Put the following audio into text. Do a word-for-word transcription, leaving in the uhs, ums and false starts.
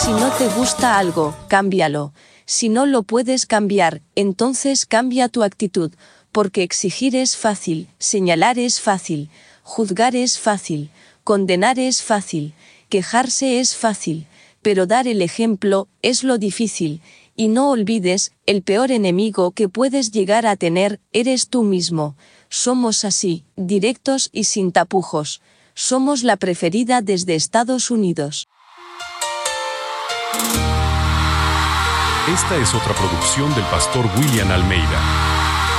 Si no te gusta algo, cámbialo. Si no lo puedes cambiar, entonces cambia tu actitud, porque exigir es fácil, señalar es fácil, juzgar es fácil, condenar es fácil, quejarse es fácil, pero dar el ejemplo es lo difícil. Y no olvides, el peor enemigo que puedes llegar a tener eres tú mismo. Somos así, directos y sin tapujos. Somos la preferida desde Estados Unidos. Esta es otra producción del pastor William Almeida.